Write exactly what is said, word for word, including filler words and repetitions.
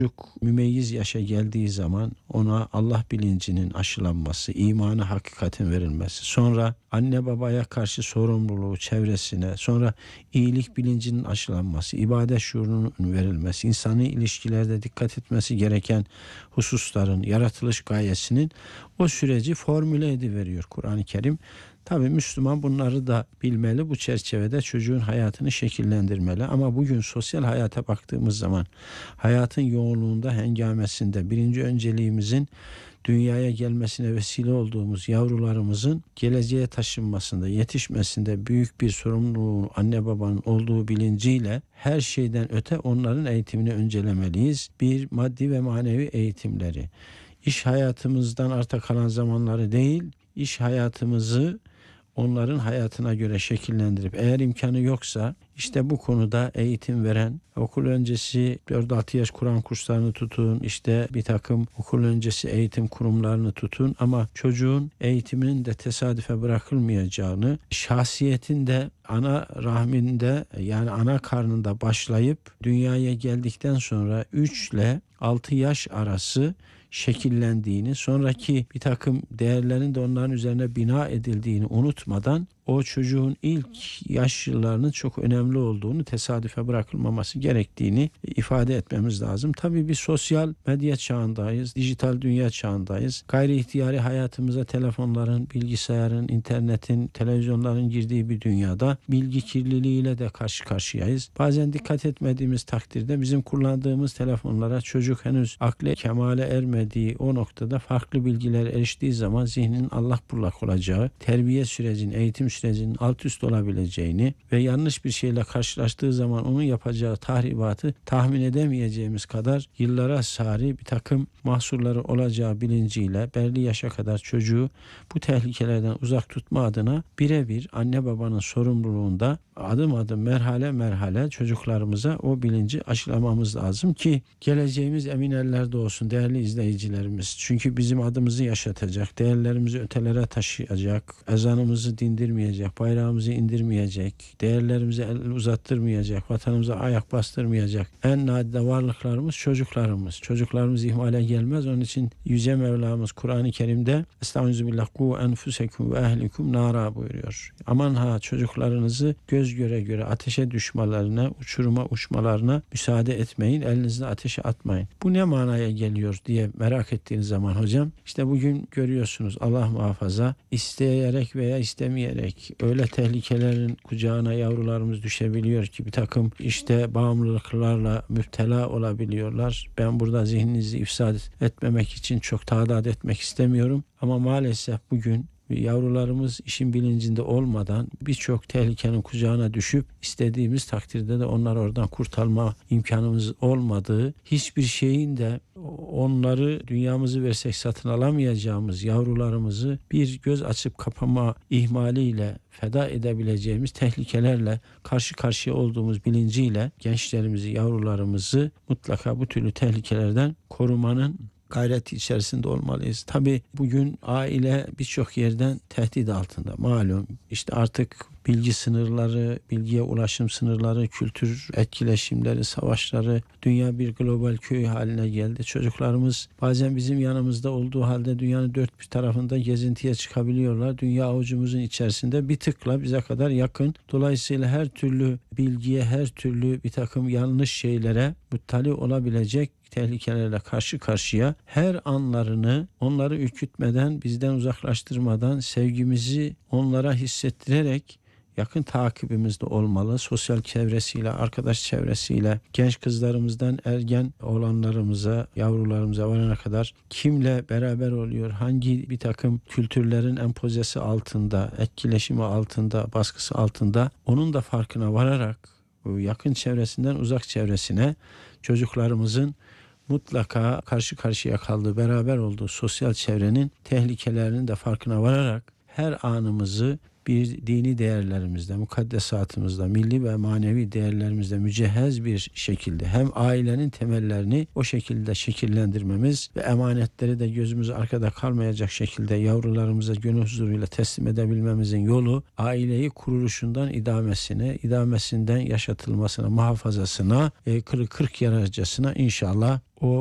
Çocuk mümeyyiz yaşa geldiği zaman ona Allah bilincinin aşılanması, imanı hakikatin verilmesi, sonra anne babaya karşı sorumluluğu çevresine, sonra iyilik bilincinin aşılanması, ibadet şuurunun verilmesi, insani ilişkilerde dikkat etmesi gereken hususların, yaratılış gayesinin o süreci formüle ediveriyor Kur'an-ı Kerim. Tabii Müslüman bunları da bilmeli, bu çerçevede çocuğun hayatını şekillendirmeli. Ama bugün sosyal hayata baktığımız zaman hayatın yoğunluğunda, hengamesinde birinci önceliğimizin dünyaya gelmesine vesile olduğumuz yavrularımızın geleceğe taşınmasında, yetişmesinde büyük bir sorumluluğu anne babanın olduğu bilinciyle her şeyden öte onların eğitimini öncelemeliyiz. Bir, maddi ve manevi eğitimleri. İş hayatımızdan arta kalan zamanları değil, iş hayatımızı onların hayatına göre şekillendirip, eğer imkanı yoksa işte bu konuda eğitim veren, okul öncesi dört altı yaş Kur'an kurslarını tutun, işte bir takım okul öncesi eğitim kurumlarını tutun, ama çocuğun eğitiminin de tesadüfe bırakılmayacağını, şahsiyetin de ana rahminde, yani ana karnında başlayıp dünyaya geldikten sonra üç ile altı yaş arası şekillendiğini, sonraki bir takım değerlerin de onların üzerine bina edildiğini unutmadan o çocuğun ilk yaş yıllarının çok önemli olduğunu, tesadüfe bırakılmaması gerektiğini ifade etmemiz lazım. Tabii bir sosyal medya çağındayız, dijital dünya çağındayız. Gayri ihtiyari hayatımıza telefonların, bilgisayarın, internetin, televizyonların girdiği bir dünyada bilgi kirliliğiyle de karşı karşıyayız. Bazen dikkat etmediğimiz takdirde bizim kullandığımız telefonlara çocuk henüz akle kemale ermediği o noktada farklı bilgiler eriştiği zaman zihninin allak bullak olacağı, terbiye sürecinin, eğitim sürecinin alt üst olabileceğini ve yanlış bir şeyle karşılaştığı zaman onun yapacağı tahribatı tahmin edemeyeceğimiz kadar yıllara sari bir takım mahsurları olacağı bilinciyle belli yaşa kadar çocuğu bu tehlikelerden uzak tutma adına birebir anne babanın sorumluluğunda adım adım, merhale merhale çocuklarımıza o bilinci aşılamamız lazım ki geleceğimiz emin ellerde olsun değerli izleyicilerimiz. Çünkü bizim adımızı yaşatacak, değerlerimizi ötelere taşıyacak, ezanımızı dindirmeyecek, bayrağımızı indirmeyecek, değerlerimize el uzattırmayacak, vatanımıza ayak bastırmayacak en nadide varlıklarımız çocuklarımız. Çocuklarımız ihmale gelmez. Onun için Yüce Mevlamız Kur'an-ı Kerim'de Estağfirullah ku enfusekum ve ehlikum nara buyuruyor. Aman ha, çocuklarınızı göz göre göre ateşe düşmelerine, uçuruma uçmalarına müsaade etmeyin. Elinizle ateşe atmayın. Bu ne manaya geliyor diye merak ettiğiniz zaman hocam, işte bugün görüyorsunuz, Allah muhafaza, isteyerek veya istemeyerek öyle tehlikelerin kucağına yavrularımız düşebiliyor ki bir takım işte bağımlılıklarla müptela olabiliyorlar. Ben burada zihninizi ifsad etmemek için çok tadat etmek istemiyorum. Ama maalesef bugün yavrularımız işin bilincinde olmadan birçok tehlikenin kucağına düşüp istediğimiz takdirde de onları oradan kurtarma imkanımız olmadığı, hiçbir şeyin de onları dünyamızı versek satın alamayacağımız yavrularımızı bir göz açıp kapama ihmaliyle feda edebileceğimiz tehlikelerle karşı karşıya olduğumuz bilinciyle gençlerimizi, yavrularımızı mutlaka bu türlü tehlikelerden korumanın gayreti içerisinde olmalıyız. Tabii bugün aile birçok yerden tehdit altında. Malum işte artık bilgi sınırları, bilgiye ulaşım sınırları, kültür etkileşimleri, savaşları, dünya bir global köy haline geldi. Çocuklarımız bazen bizim yanımızda olduğu halde dünyanın dört bir tarafında gezintiye çıkabiliyorlar. Dünya avucumuzun içerisinde bir tıkla bize kadar yakın. Dolayısıyla her türlü bilgiye, her türlü bir takım yanlış şeylere muttali olabilecek tehlikelerle karşı karşıya, her anlarını onları ürkütmeden, bizden uzaklaştırmadan, sevgimizi onlara hissettirerek yakın takibimizde olmalı. Sosyal çevresiyle, arkadaş çevresiyle, genç kızlarımızdan ergen oğlanlarımıza, yavrularımıza varana kadar kimle beraber oluyor, hangi bir takım kültürlerin empozesi altında, etkileşimi altında, baskısı altında, onun da farkına vararak yakın çevresinden uzak çevresine çocuklarımızın mutlaka karşı karşıya kaldığı, beraber olduğu sosyal çevrenin tehlikelerinin de farkına vararak her anımızı bir dini değerlerimizde, mukaddesatımızda, milli ve manevi değerlerimizde mücehhez bir şekilde hem ailenin temellerini o şekilde şekillendirmemiz ve emanetleri de gözümüz arkada kalmayacak şekilde yavrularımıza gönül huzuruyla teslim edebilmemizin yolu aileyi kuruluşundan idamesine, idamesinden yaşatılmasına, muhafazasına, kırk kırk yararcasına inşallah o